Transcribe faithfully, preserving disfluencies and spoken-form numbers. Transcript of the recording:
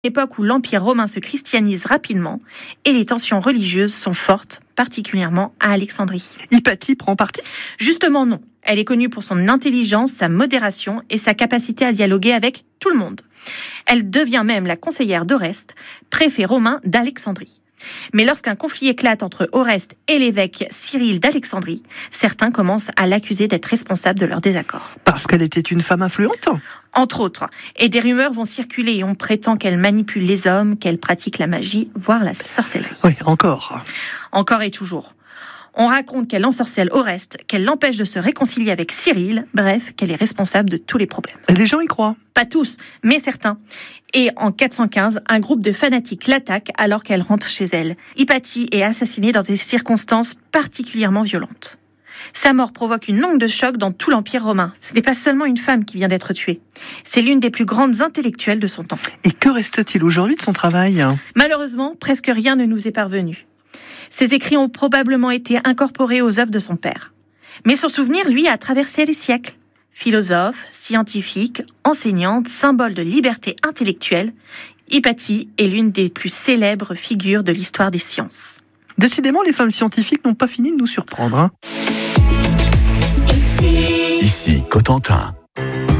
Époque où l'Empire romain se christianise rapidement et les tensions religieuses sont fortes, particulièrement à Alexandrie. Hypatie prend parti ? Justement non. Elle est connue pour son intelligence, sa modération et sa capacité à dialoguer avec tout le monde. Elle devient même la conseillère d'Oreste, préfet romain d'Alexandrie. Mais lorsqu'un conflit éclate entre Oreste et l'évêque Cyril d'Alexandrie, certains commencent à l'accuser d'être responsable de leur désaccord. Parce qu'elle était une femme influente ? Entre autres. Et des rumeurs vont circuler et on prétend qu'elle manipule les hommes, qu'elle pratique la magie, voire la sorcellerie. Oui, encore. Encore et toujours. On raconte qu'elle ensorcelle Oreste, qu'elle l'empêche de se réconcilier avec Cyril, bref, qu'elle est responsable de tous les problèmes. Et les gens y croient ? Pas tous, mais certains. Et en quatre cent quinze, un groupe de fanatiques l'attaque alors qu'elle rentre chez elle. Hypatie est assassinée dans des circonstances particulièrement violentes. Sa mort provoque une onde de choc dans tout l'Empire romain. Ce n'est pas seulement une femme qui vient d'être tuée. C'est l'une des plus grandes intellectuelles de son temps. Et que reste-t-il aujourd'hui de son travail ? Malheureusement, presque rien ne nous est parvenu. Ses écrits ont probablement été incorporés aux œuvres de son père. Mais son souvenir, lui, a traversé les siècles. Philosophe, scientifique, enseignante, symbole de liberté intellectuelle, Hypatie est l'une des plus célèbres figures de l'histoire des sciences. Décidément, les femmes scientifiques n'ont pas fini de nous surprendre. Hein. Ici, Cotentin.